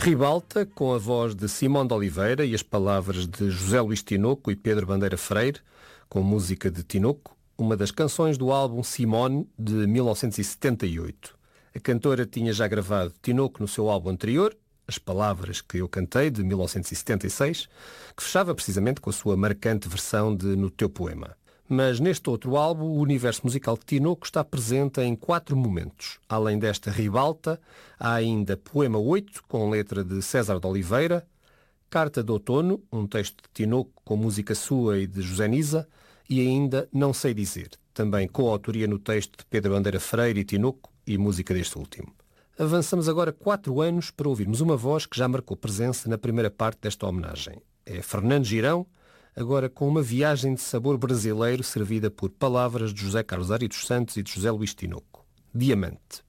Ribalta, com a voz de Simão de Oliveira e as palavras de José Luís Tinoco e Pedro Bandeira Freire, com música de Tinoco, uma das canções do álbum Simone, de 1978. A cantora tinha já gravado Tinoco no seu álbum anterior, As Palavras que Eu Cantei, de 1976, que fechava precisamente com a sua marcante versão de No Teu Poema. Mas neste outro álbum, o universo musical de Tinoco está presente em 4 momentos. Além desta Ribalta, há ainda Poema 8, com letra de César de Oliveira, Carta de Outono, um texto de Tinoco com música sua e de José Nisa, e ainda Não Sei Dizer, também com autoria no texto de Pedro Bandeira Freire e Tinoco e música deste último. Avançamos agora 4 anos para ouvirmos uma voz que já marcou presença na primeira parte desta homenagem. É Fernando Girão, agora com uma viagem de sabor brasileiro servida por palavras de José Carlos Ari dos Santos e de José Luís Tinoco. Diamante.